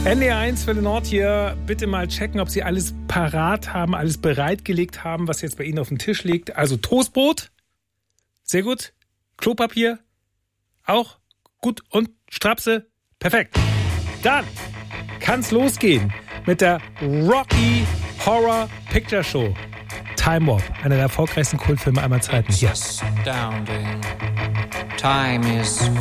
NDR1 für den Nord hier. Bitte mal checken, ob Sie alles parat haben, alles bereitgelegt haben, was jetzt bei Ihnen auf dem Tisch liegt. Also Toastbrot, sehr gut. Klopapier, auch gut. Und Strapse, perfekt. Dann kann's losgehen mit der Rocky Horror Picture Show. Time Warp, einer der erfolgreichsten Kultfilme aller Zeiten. Hier. Astounding. Time is